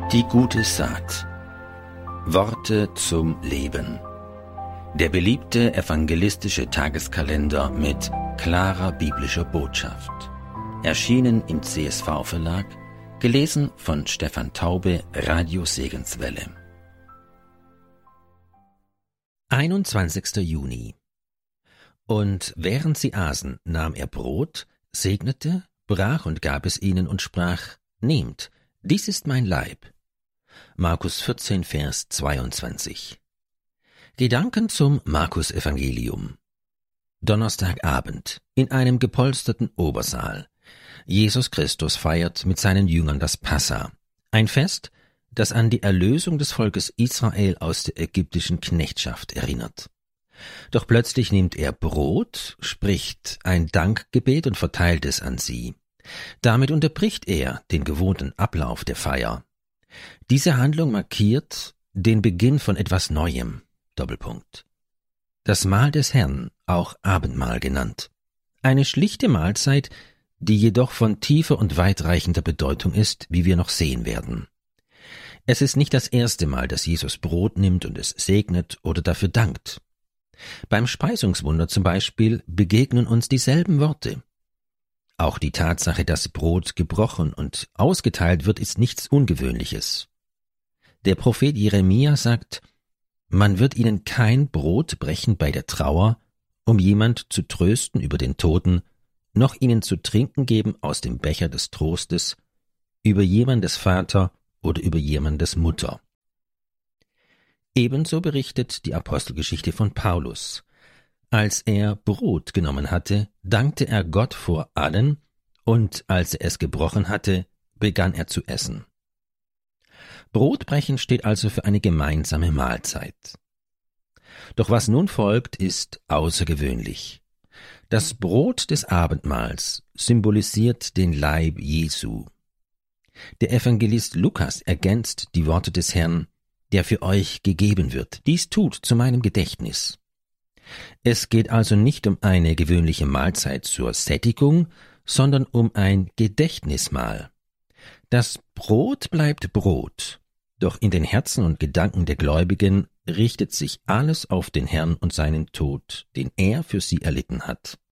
Die gute Saat. Worte zum Leben. Der beliebte evangelistische Tageskalender mit klarer biblischer Botschaft. Erschienen im CSV-Verlag, gelesen von Stefan Taube, Radio Segenswelle. 21. Juni. Und während sie aßen, nahm er Brot, segnete, brach und gab es ihnen und sprach: Nehmt, dies ist mein Leib. Markus 14, Vers 22. Gedanken zum Markus-Evangelium. Donnerstagabend, in einem gepolsterten Obersaal. Jesus Christus feiert mit seinen Jüngern das Passa, ein Fest, das an die Erlösung des Volkes Israel aus der ägyptischen Knechtschaft erinnert. Doch plötzlich nimmt er Brot, spricht ein Dankgebet und verteilt es an sie. Damit unterbricht er den gewohnten Ablauf der Feier. Diese Handlung markiert den Beginn von etwas Neuem. Doppelpunkt. Das Mahl des Herrn, auch Abendmahl genannt. Eine schlichte Mahlzeit, die jedoch von tiefer und weitreichender Bedeutung ist, wie wir noch sehen werden. Es ist nicht das erste Mal, dass Jesus Brot nimmt und es segnet oder dafür dankt. Beim Speisungswunder zum Beispiel begegnen uns dieselben Worte. Auch die Tatsache, dass Brot gebrochen und ausgeteilt wird, ist nichts Ungewöhnliches. Der Prophet Jeremia sagt: Man wird ihnen kein Brot brechen bei der Trauer, um jemand zu trösten über den Toten, noch ihnen zu trinken geben aus dem Becher des Trostes, über jemandes Vater oder über jemandes Mutter. Ebenso berichtet die Apostelgeschichte von Paulus. Als er Brot genommen hatte, dankte er Gott vor allen, und als er es gebrochen hatte, begann er zu essen. Brotbrechen steht also für eine gemeinsame Mahlzeit. Doch was nun folgt, ist außergewöhnlich. Das Brot des Abendmahls symbolisiert den Leib Jesu. Der Evangelist Lukas ergänzt die Worte des Herrn: Der für euch gegeben wird. Dies tut zu meinem Gedächtnis. Es geht also nicht um eine gewöhnliche Mahlzeit zur Sättigung, sondern um ein Gedächtnismahl. Das Brot bleibt Brot, doch in den Herzen und Gedanken der Gläubigen richtet sich alles auf den Herrn und seinen Tod, den er für sie erlitten hat.